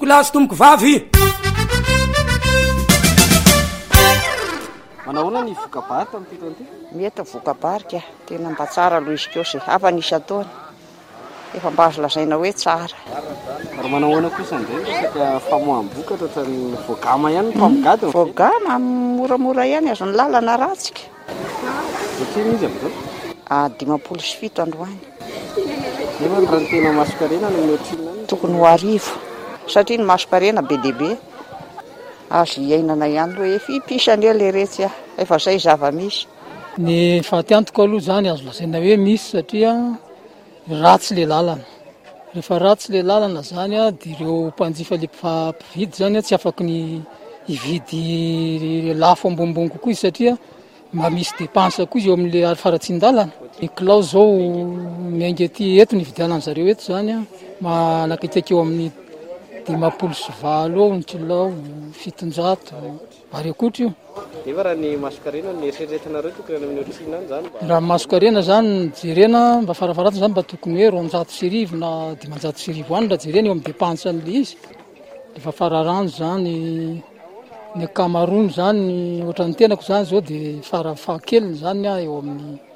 plasy tomoko vavy. Manahoana ny vokabary tamin'ity taona ity? Mety vokabary ka tena mba tsara aloha izy keo se hafa nisy ataony efa mba azo lazaina hoe tsara. Ary manahoana kosa indray resaka famoaham-bokatra ohatran'ny voagama ihany no mpamogadiny? Voagama moramora ihany azony lalana ratsika. Ohatriny izy amin'izao? 57 androany. Nefa ny raha ny tena masokarena no mihoatrina any? Tokony ho arivo satria ny masokarena be deaibe azo iainana ihany hoe fipisany le retsy efa zay zava-misy. Ny fahatyantoko aloha zany azo lazaina hoe misy satria ratsy le lalana. Rehefa ratsy le lalana zany dia ireo mpanjifa le mpividy zany tsy afaky ny hividy lafo ambonimbony kokoa izy satria mba misy dépense koa izy eo amin'le faratsin-dalana. Ny kilao zao miainga aty eto ny vidianany zareo eto zany manakaiky eo amin'ny 990 eo ny kilao, 700 ary akoatra io. Nefa raha ny masokarena ny eritreretinareo tokony amin'ny otrina any zany? Raha masokarena zany jerena mba farafaratiny zany mba tokony hoe 200 na 500 any raha jerena eo amin'ny dépense an'le izy. Efa fararano zany ny akamarony zany ohatran'ny tenako zany zao dia farafahakeliny zany eo amin'ny